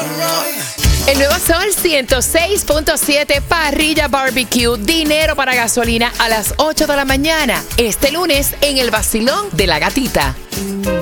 El nuevo Sol 106.7, Parrilla Barbecue, dinero para gasolina a las 8 de la mañana. Este lunes en el Vacilón de la Gatita.